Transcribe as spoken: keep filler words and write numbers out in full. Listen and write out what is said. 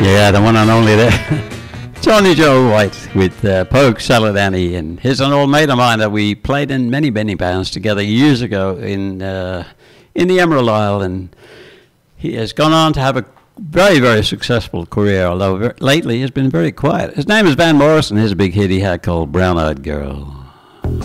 Yeah, the one and only there. Johnny Joe White with uh, Pogue Saladani, and he's an old mate of mine that we played in many, many bands together years ago in uh, in the Emerald Isle, and he has gone on to have a very, very successful career, although lately he's been very quiet. His name is Van Morrison. Here's a big hit he had called Brown Eyed Girl.